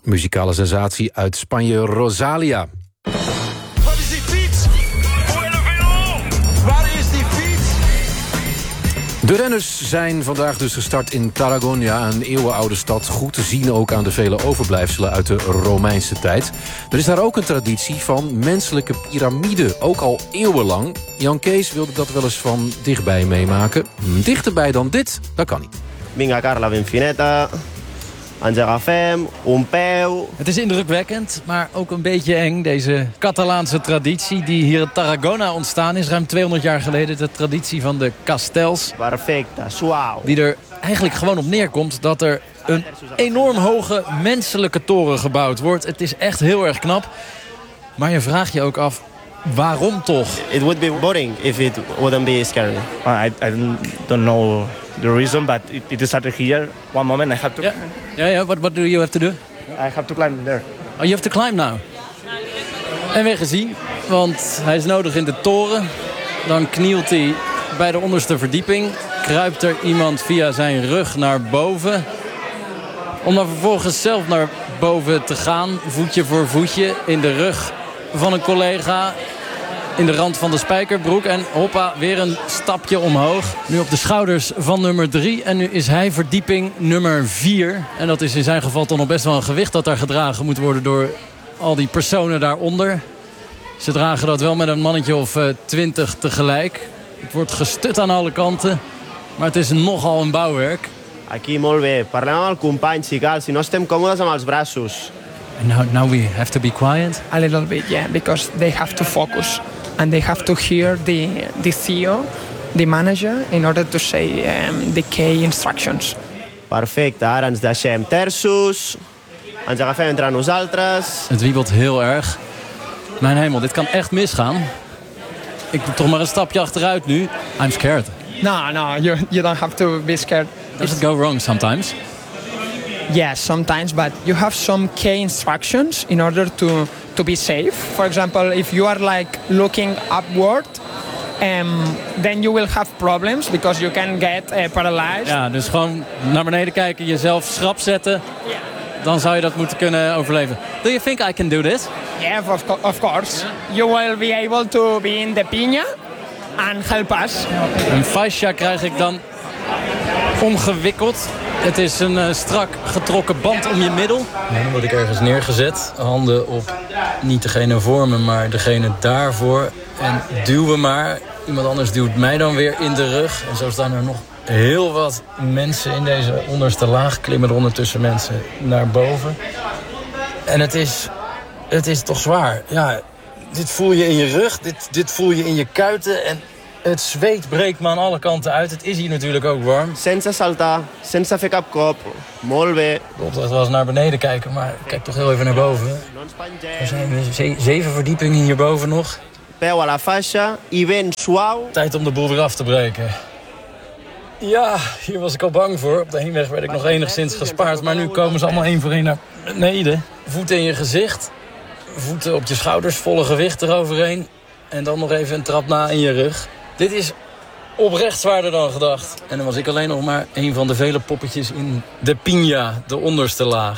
Muzikale sensatie uit Spanje, Rosalia. Wat is die fiets? Voor de velo! Waar is die fiets? De renners zijn vandaag dus gestart in Tarragona, een eeuwenoude stad. Goed te zien ook aan de vele overblijfselen uit de Romeinse tijd. Er is daar ook een traditie van menselijke piramiden, ook al eeuwenlang. Jan Kees wilde dat wel eens van dichtbij meemaken. Dichterbij dan dit, dat kan niet. Vinga, Carla, ben fineta. Ens agafem, un peu. Het is indrukwekkend, maar ook een beetje eng. Deze Catalaanse traditie die hier in Tarragona ontstaan is. Ruim 200 jaar geleden. De traditie van de castels. Perfecta, suau. Die er eigenlijk gewoon op neerkomt dat er een enorm hoge menselijke toren gebouwd wordt. Het is echt heel erg knap. Maar je vraagt je ook af, waarom toch? It would be boring if it wouldn't be scary. I don't know the reason, but it is started here. One moment, I have to. Yeah. What do you have to do? I have to climb there. Oh, you have to climb now. En weer gezien, want hij is nodig in de toren. Dan knielt hij bij de onderste verdieping. Kruipt er iemand via zijn rug naar boven. Om dan vervolgens zelf naar boven te gaan. Voetje voor voetje in de rug van een collega. In de rand van de spijkerbroek. En hoppa, weer een stapje omhoog. Nu op de schouders van nummer 3. En nu is hij verdieping nummer 4. En dat is in zijn geval toch nog best wel een gewicht dat daar gedragen moet worden door al die personen daaronder. Ze dragen dat wel met een mannetje of 20 tegelijk. Het wordt gestut aan alle kanten. Maar het is nogal een bouwwerk. Aquí molt bé. Parlem amb el company, si cal. Si no estem còmodes amb els braços. And now we have to be quiet. A little bit, yeah, because they have to focus. And they have to hear the CEO, the manager, in order to say the key instructions. Perfecte, ara ens deixem terços. Ens agafem entre nosaltres. Het wiebelt heel erg. Mijn hemel, dit kan echt misgaan. Ik doe toch maar een stapje achteruit nu. I'm scared. No, you don't have to be scared. Does it go wrong sometimes? Yes, sometimes, but you have some key instructions in order to be safe. For example, if you are like looking upward, then you will have problems because you can get paralyzed. Ja, dus gewoon naar beneden kijken, jezelf schrap zetten. Yeah. Dan zou je dat moeten kunnen overleven. Do you think I can do this? Yeah, of course. You will be able to be in the piña and help us. Een fascia krijg ik dan omgewikkeld. Het is een strak getrokken band om je middel. Dan word ik ergens neergezet. Handen op niet degene voor me, maar degene daarvoor. En duwen maar. Iemand anders duwt mij dan weer in de rug. En zo staan er nog heel wat mensen in deze onderste laag. Klimmen er ondertussen mensen naar boven. En het is toch zwaar. Ja, dit voel je in je rug. Dit voel je in je kuiten. En het zweet breekt me aan alle kanten uit. Het is hier natuurlijk ook warm. Sense saltar, sense fer cap cop. Molt bé. De opdracht was naar beneden kijken, maar kijk toch heel even naar boven. Er zijn 7 verdiepingen hierboven nog. Peu a la faixa i ben suau. Tijd om de boel weer af te breken. Ja, hier was ik al bang voor. Op de heenweg werd ik nog enigszins gespaard. Maar nu komen ze allemaal één voor één naar beneden. Voeten in je gezicht. Voeten op je schouders, volle gewicht eroverheen. En dan nog even een trap na in je rug. Dit is oprecht zwaarder dan gedacht. En dan was ik alleen nog maar een van de vele poppetjes in de piña, de onderste laag.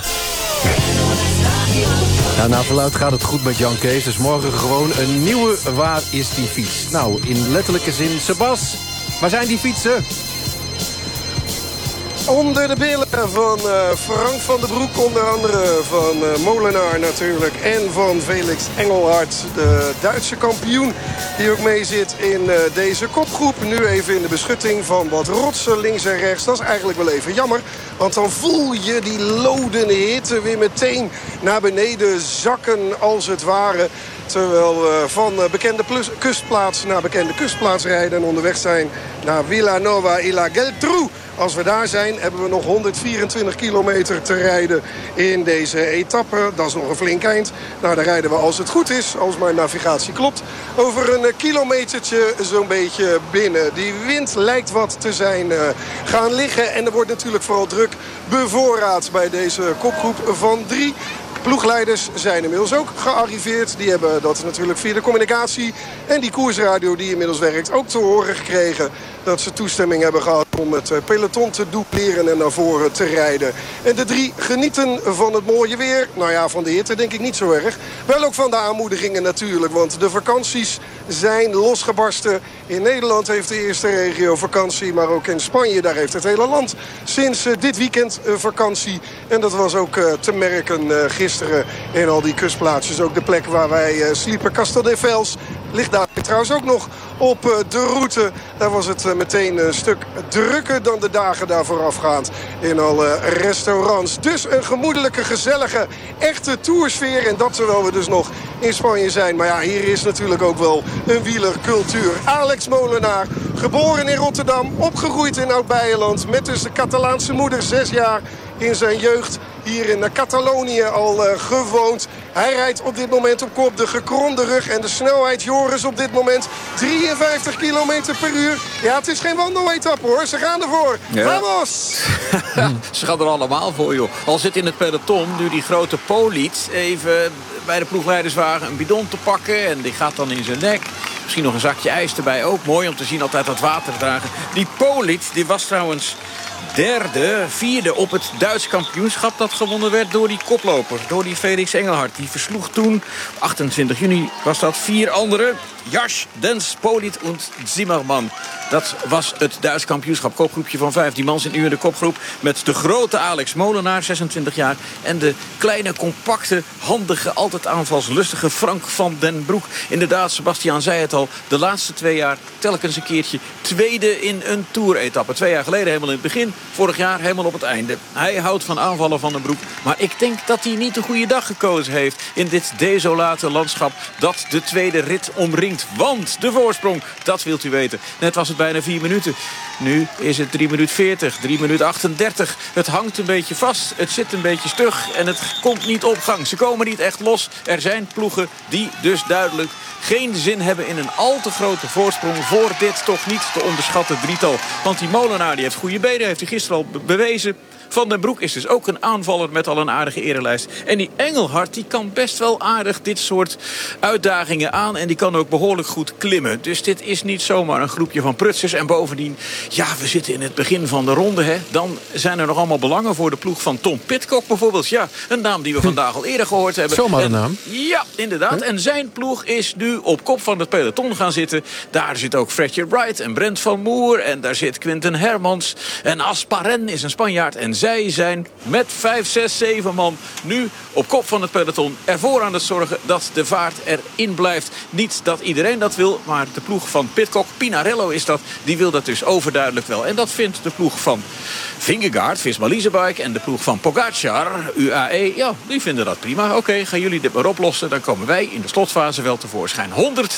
Nou, naar verluidt gaat het goed met Jan Kees. Dus morgen gewoon een nieuwe Waar is die fiets? Nou, in letterlijke zin, Sebas, waar zijn die fietsen? Onder de billen van Frank van den Broek, onder andere van Molenaar natuurlijk. En van Felix Engelhard, de Duitse kampioen. Die ook mee zit in deze kopgroep. Nu even in de beschutting van wat rotsen links en rechts. Dat is eigenlijk wel even jammer. Want dan voel je die lodende hitte weer meteen naar beneden zakken als het ware. Terwijl we van bekende kustplaats naar bekende kustplaats rijden. En onderweg zijn naar Vilanova y la Geltrú. Als we daar zijn, hebben we nog 124 kilometer te rijden in deze etappe. Dat is nog een flink eind. Nou, daar rijden we, als het goed is, als mijn navigatie klopt, over een kilometertje zo'n beetje binnen. Die wind lijkt wat te zijn gaan liggen. En er wordt natuurlijk vooral druk bevoorraad bij deze kopgroep van 3. Ploegleiders zijn inmiddels ook gearriveerd. Die hebben dat natuurlijk via de communicatie en die koersradio die inmiddels werkt ook te horen gekregen dat ze toestemming hebben gehad om het peloton te dupleren en naar voren te rijden. En de 3 genieten van het mooie weer. Nou ja, van de hitte denk ik niet zo erg. Wel ook van de aanmoedigingen natuurlijk, want de vakanties zijn losgebarsten. In Nederland heeft de eerste regio vakantie, maar ook in Spanje, daar heeft het hele land sinds dit weekend vakantie. En dat was ook te merken gisteren in al die kustplaatsjes. Ook de plek waar wij sliepen, Castelldefels, ligt daar trouwens ook nog op de route. Daar was het meteen een stuk drukker dan de dagen daar voorafgaand in alle restaurants. Dus een gemoedelijke, gezellige, echte toursfeer. En dat terwijl we dus nog in Spanje zijn. Maar ja, hier is natuurlijk ook wel een wielercultuur. Alex Molenaar, geboren in Rotterdam, opgegroeid in Oud-Beijerland. Met dus de Catalaanse moeder, 6 jaar in zijn jeugd hier in Catalonië al gewoond. Hij rijdt op dit moment op kop, de gekromde rug en de snelheid. Joris op dit moment 53 kilometer per uur. Ja, het is geen wandeletappe hoor, ze gaan ervoor. Ja. Vamos! Ze gaan er allemaal voor, joh. Al zit in het peloton nu die grote Poliet even bij de ploegleiderswagen een bidon te pakken. En die gaat dan in zijn nek. Misschien nog een zakje ijs erbij, ook mooi om te zien altijd dat water dragen. Die Poliet, die was trouwens vierde op het Duits kampioenschap dat gewonnen werd door die koploper, door die Felix Engelhard. Die versloeg toen, 28 juni was dat, 4 anderen. Jasch, Dens, Poliet en Zimmerman. Dat was het Duits kampioenschap. Kopgroepje van 15 man zit nu in de kopgroep met de grote Alex Molenaar, 26 jaar. En de kleine, compacte, handige, altijd aanvalslustige Frank van den Broek. Inderdaad, Sebastiaan zei het al, de laatste 2 jaar telkens een keertje tweede in een toeretappe. 2 jaar geleden helemaal in het begin, vorig jaar helemaal op het einde. Hij houdt van aanvallen van den Broek. Maar ik denk dat hij niet de goede dag gekozen heeft in dit desolate landschap dat de tweede rit omringt. Want de voorsprong, dat wilt u weten. Net was het bijna 4 minuten. Nu is het 3 minuten 40, 3 minuten 38. Het hangt een beetje vast, het zit een beetje stug en het komt niet op gang. Ze komen niet echt los. Er zijn ploegen die dus duidelijk geen zin hebben in een al te grote voorsprong voor dit toch niet te onderschatten drietal. Want die Molenaar die heeft goede benen, heeft hij gisteren al bewezen. Van den Broek is dus ook een aanvaller met al een aardige erelijst. En die Engelhard die kan best wel aardig dit soort uitdagingen aan. En die kan ook behoorlijk goed klimmen. Dus dit is niet zomaar een groepje van prutsers. En bovendien, ja, we zitten in het begin van de ronde. Hè. Dan zijn er nog allemaal belangen voor de ploeg van Tom Pidcock bijvoorbeeld. Ja, een naam die we vandaag al eerder gehoord hebben. Zomaar een naam. Ja, inderdaad. En zijn ploeg is nu op kop van het peloton gaan zitten. Daar zit ook Fredje Wright en Brent van Moer. En daar zit Quinten Hermans. En Asparen is een Spanjaard. En zij zijn met 5, 6, 7 man nu op kop van het peloton ervoor aan het zorgen dat de vaart erin blijft. Niet dat iedereen dat wil, maar de ploeg van Pidcock, Pinarello is dat, die wil dat dus overduidelijk wel. En dat vindt de ploeg van Vingegaard, Visma Leasebike en de ploeg van Pogacar, UAE, ja, die vinden dat prima. Oké, gaan jullie dit maar oplossen, dan komen wij in de slotfase wel tevoorschijn.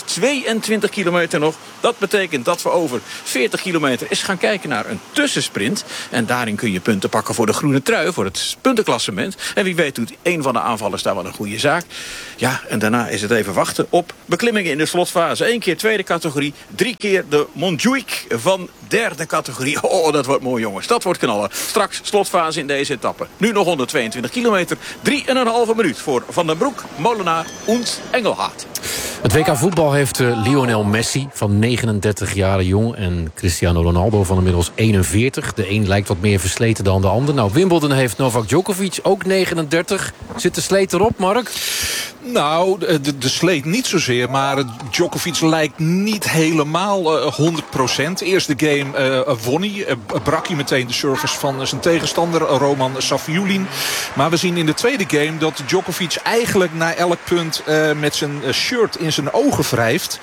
122 kilometer nog, dat betekent dat we over 40 kilometer eens gaan kijken naar een tussensprint. En daarin kun je punten pakken voor de groene trui, voor het puntenklassement. En wie weet doet een van de aanvallers daar wel een goede zaak. Ja, en daarna is het even wachten op beklimmingen in de slotfase. 1 keer tweede categorie, 3 keer de Montjuïc van derde categorie. Oh, dat wordt mooi, jongens. Dat wordt knallen. Straks slotfase in deze etappe. Nu nog 122 kilometer. 3,5 minuut voor Van den Broek, Molenaar en Engelhard. Het WK voetbal heeft Lionel Messi van 39 jaar jong en Cristiano Ronaldo van inmiddels 41. De een lijkt wat meer versleten dan de ander. Nou, Wimbledon heeft Novak Djokovic, ook 39. Zit de sleet erop, Mark? Nou, de sleet niet zozeer, maar Djokovic lijkt niet helemaal 100%. Eerste game won hij, brak hij meteen de service van zijn tegenstander Roman Safiullin. Maar we zien in de tweede game dat Djokovic eigenlijk na elk punt met zijn shirt in zijn ogen wrijft.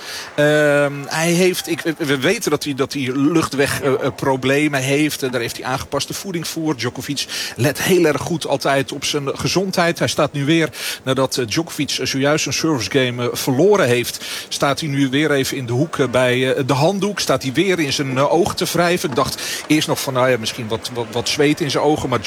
Hij heeft, we weten dat hij luchtwegproblemen heeft. Daar heeft hij aangepaste voeding voor. Djokovic let heel erg goed altijd op zijn gezondheid. Hij staat nu weer, nadat Djokovic zojuist een service game verloren heeft, staat hij nu weer even in de hoek bij de handdoek. Staat hij weer in zijn ogen te wrijven. Ik dacht eerst nog van, nou ja, misschien wat zweet in zijn ogen. Maar